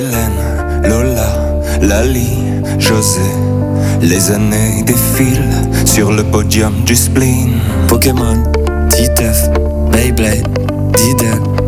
Hélène, Lola, Lali, José. Les années défilent sur le podium du spleen. Pokémon, Titeuf, Beyblade, Didel.